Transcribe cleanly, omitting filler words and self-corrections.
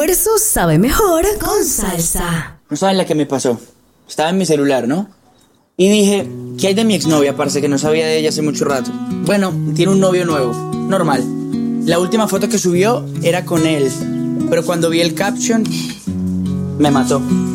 almuerzo sabe mejor con salsa. No saben la que me pasó. Estaba en mi celular, ¿no? Y dije, ¿qué hay de mi exnovia, parce? Que no sabía de ella hace mucho rato. Bueno, tiene un novio nuevo, normal. La última foto que subió era con él, pero cuando vi el caption, me mató.